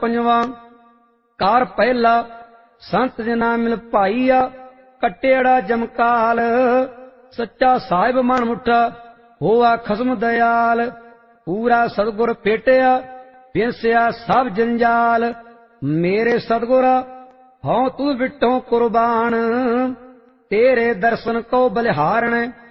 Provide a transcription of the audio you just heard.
ਪੰਜਵਾਂ ਕਾਰ ਪਹਿਲਾ ਸੰਤ ਜਨਾ ਮਿਲ ਭਾਈਆ, ਕਟੇੜਾ ਜਮਕਾਲ। ਸੱਚਾ ਸਾਹਿਬ ਮਨ ਮੁੱਠਾ ਹੋਆ ਖਸਮ ਦਇਆਲ, ਪੂਰਾ ਸਤਿਗੁਰ ਭੇਟਿਆ ਵਿੰਸਿਆ ਸਭ ਜੰਜਾਲ। ਮੇਰੇ ਸਤਿਗੁਰਾ ਹਉ ਤੂੰ ਵਿਟੋਂ ਕੁਰਬਾਨ, ਤੇਰੇ ਦਰਸ਼ਨ ਕੋ ਬਲਿਹਾਰਣ।